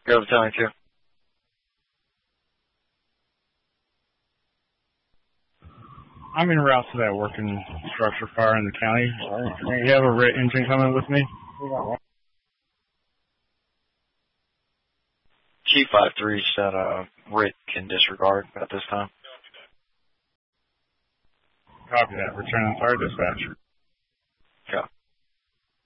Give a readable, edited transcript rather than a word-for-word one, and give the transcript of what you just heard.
Go to Tony 2. I'm en route to that working structure fire in the county. You have a RIT engine coming with me? Chief 5-3 said RIT can disregard at this time. Copy that. Return on fire dispatch.